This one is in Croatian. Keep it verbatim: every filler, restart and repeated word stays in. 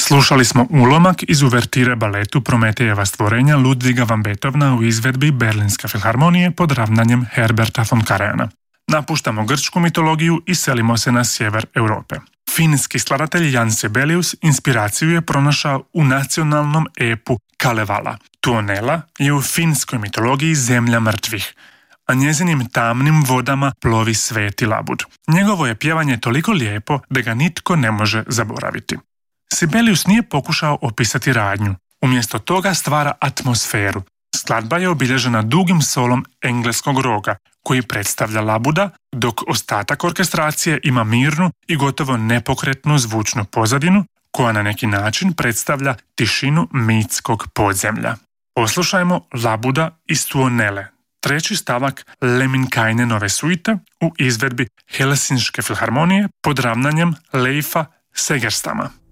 Slušali smo ulomak iz uvertire baletu Prometejeva stvorenja Ludviga van Beethovena u izvedbi Berlinske filharmonije pod ravnanjem Herberta von Karajanna. Napuštamo grčku mitologiju i selimo se na sjever Europe. Finski skladatelj Jan Sibelius inspiraciju je pronašao u nacionalnom epu Kalevala. Tuonela je u finskoj mitologiji zemlja mrtvih, a njezinim tamnim vodama plovi sveti labud. Njegovo je pjevanje toliko lijepo da ga nitko ne može zaboraviti. Sibelius nije pokušao opisati radnju, umjesto toga stvara atmosferu. Skladba je obilježena dugim solom engleskog roga, koji predstavlja labuda, dok ostatak orkestracije ima mirnu i gotovo nepokretnu zvučnu pozadinu, koja na neki način predstavlja tišinu mitskog podzemlja. Poslušajmo labuda iz Tuonele, treći stavak Lemminkainenove suite u izvedbi Helsinške filharmonije pod ravnanjem Leifa Segerstama.